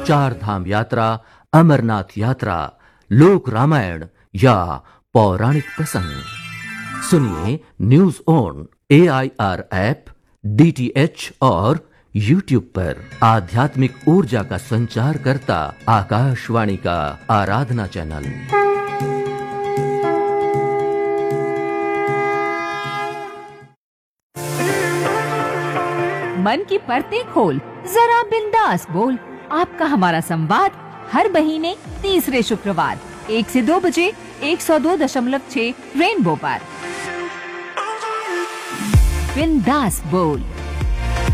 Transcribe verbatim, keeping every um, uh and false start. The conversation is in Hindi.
चार धाम यात्रा, अमरनाथ यात्रा, लोक रामायण या पौराणिक प्रसंग सुनिए news on A I R app, D T H और यूट्यूब पर। आध्यात्मिक ऊर्जा का संचार करता आकाशवाणी का आराधना चैनल। मन की परतें खोल, जरा बिंदास बोल। आपका हमारा संवाद हर महीने तीसरे शुक्रवार एक से दो बजे एक सौ दो दशमलव छह रेनबो पर। बिंदास बोल।